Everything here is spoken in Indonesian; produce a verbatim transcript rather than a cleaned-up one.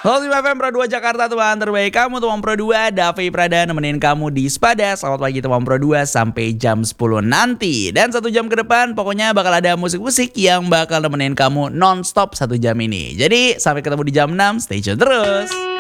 Halo Tim F M Pro dua Jakarta, teman terbaik kamu teman Pro dua. Davi Prada nemenin kamu di Spada. Selamat pagi teman Pro dua sampai jam sepuluh nanti. Dan satu jam ke depan pokoknya bakal ada musik-musik yang bakal nemenin kamu non-stop satu jam ini. Jadi sampai ketemu di jam enam, stay tune terus.